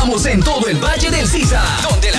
estamos en todo el Valle del Sisa, donde la